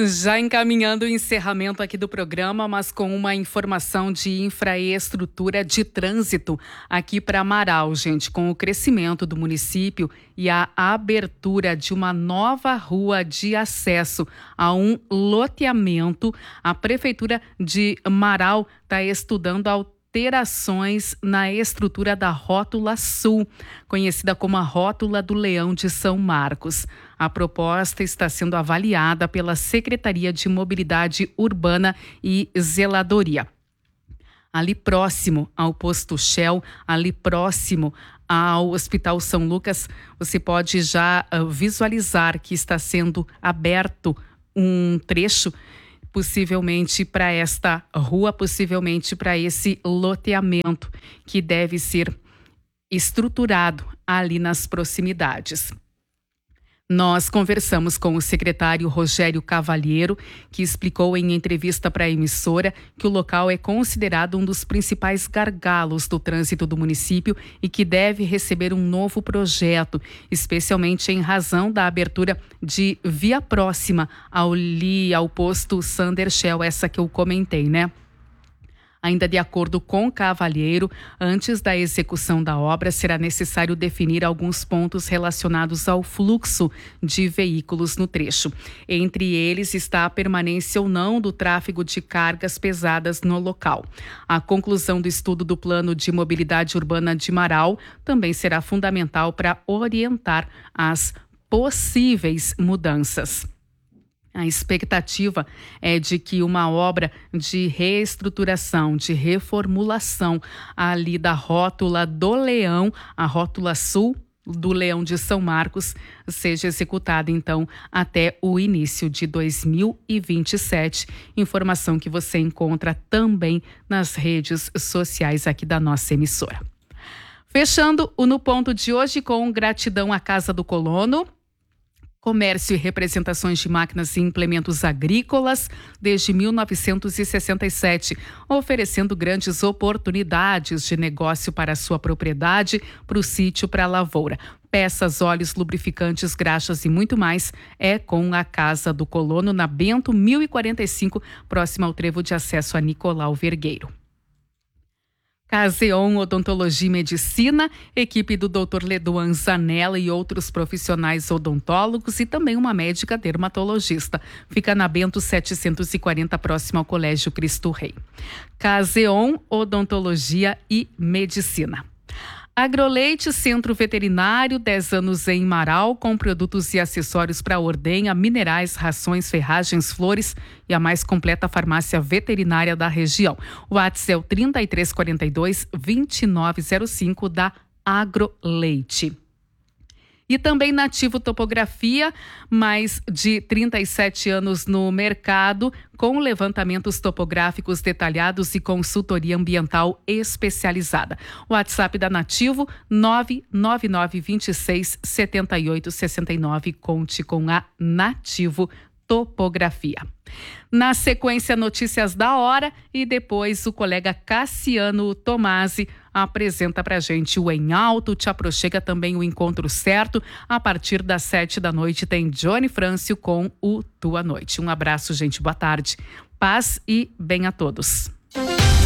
Já encaminhando o encerramento aqui do programa, mas com uma informação de infraestrutura de trânsito aqui para Amaral, gente. Com o crescimento do município e a abertura de uma nova rua de acesso a um loteamento, a Prefeitura de Amaral está estudando alterações na estrutura da Rótula Sul, conhecida como a Rótula do Leão de São Marcos. A proposta está sendo avaliada pela Secretaria de Mobilidade Urbana e Zeladoria. Ali próximo ao posto Shell, ali próximo ao Hospital São Lucas, você pode já visualizar que está sendo aberto um trecho possivelmente para esta rua, possivelmente para esse loteamento que deve ser estruturado ali nas proximidades. Nós conversamos com o secretário Rogério Cavalheiro, que explicou em entrevista para a emissora que o local é considerado um dos principais gargalos do trânsito do município e que deve receber um novo projeto, especialmente em razão da abertura de via próxima ao posto Sander Shell, essa que eu comentei, né? Ainda de acordo com Cavalheiro, antes da execução da obra, será necessário definir alguns pontos relacionados ao fluxo de veículos no trecho. Entre eles está a permanência ou não do tráfego de cargas pesadas no local. A conclusão do estudo do Plano de Mobilidade Urbana de Amaral também será fundamental para orientar as possíveis mudanças. A expectativa é de que uma obra de reestruturação, de reformulação ali da Rótula do Leão, a Rótula Sul do Leão de São Marcos, seja executada então até o início de 2027. Informação que você encontra também nas redes sociais aqui da nossa emissora. Fechando o No Ponto de hoje com gratidão à Casa do Colono. Comércio e representações de máquinas e implementos agrícolas desde 1967, oferecendo grandes oportunidades de negócio para a sua propriedade, para o sítio, para a lavoura. Peças, óleos, lubrificantes, graxas e muito mais é com a Casa do Colono, na Bento 1045, próximo ao trevo de acesso a Nicolau Vergueiro. Caseon Odontologia e Medicina, equipe do Dr. Leduan Zanella e outros profissionais odontólogos e também uma médica dermatologista. Fica na Bento 740, próximo ao Colégio Cristo Rei. Caseon Odontologia e Medicina. Agroleite Centro Veterinário, 10 anos em Amaral, com produtos e acessórios para ordenha, minerais, rações, ferragens, flores e a mais completa farmácia veterinária da região. O WhatsApp é o 3342-2905 da Agroleite. E também Nativo Topografia, mais de 37 anos no mercado, com levantamentos topográficos detalhados e consultoria ambiental especializada. O WhatsApp da Nativo, 999267869. Conte com a Nativo Topografia. Na sequência, notícias da hora e depois o colega Cassiano Tomasi apresenta pra gente o Em Alto, te aproxega também o Encontro Certo. A partir das 19h tem Johnny Frâncio com o Tua Noite. Um abraço, gente, boa tarde. Paz e bem a todos.